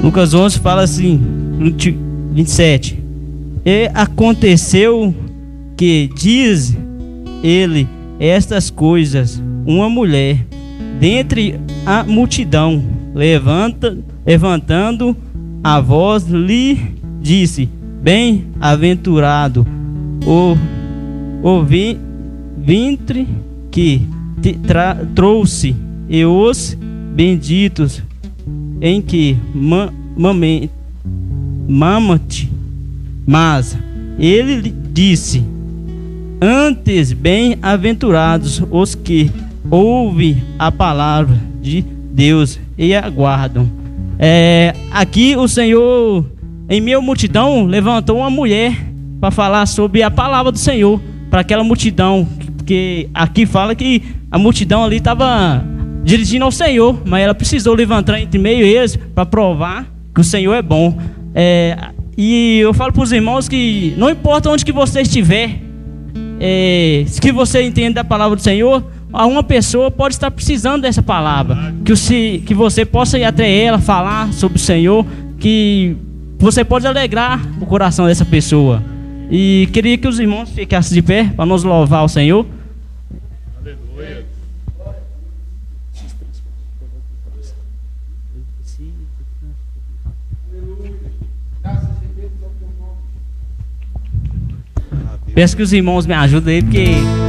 Lucas 11 fala assim, 27. E aconteceu que, diz ele, estas coisas, uma mulher dentre a multidão, levantando a voz, lhe disse: bem-aventurado o ventre que te trouxe, e os benditos em que mama-te. Mas ele lhe disse: antes, bem-aventurados os que ouvem a palavra de Deus e aguardam. Aqui o Senhor, em meio à multidão, levantou uma mulher para falar sobre a palavra do Senhor para aquela multidão, porque aqui fala que a multidão ali estava dirigindo ao Senhor, mas ela precisou levantar entre meio eles para provar que o Senhor é bom. E eu falo para os irmãos que não importa onde que você estiver, se você entende da palavra do Senhor, uma pessoa pode estar precisando dessa palavra, que você possa ir até ela, falar sobre o Senhor, que você pode alegrar o coração dessa pessoa. E queria que os irmãos ficassem de pé para nos louvar ao Senhor. Aleluia. Peço que os irmãos me ajudem aí, porque